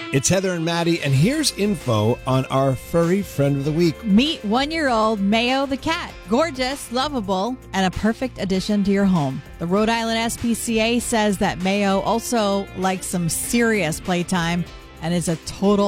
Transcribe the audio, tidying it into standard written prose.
It's Heather and Maddie, and here's info on our furry friend of the week. Meet 1-year-old Mayo the cat. Gorgeous, lovable, and a perfect addition to your home. The Rhode Island SPCA says that Mayo also likes some serious playtime and is a total